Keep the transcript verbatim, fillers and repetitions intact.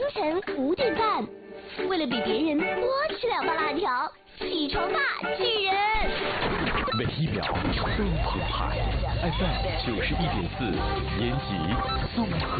晨五点半，为了比别人多吃两包辣条，起床吧，巨人！ 每一秒都澎湃 ，F M 九十一点四，延吉综合。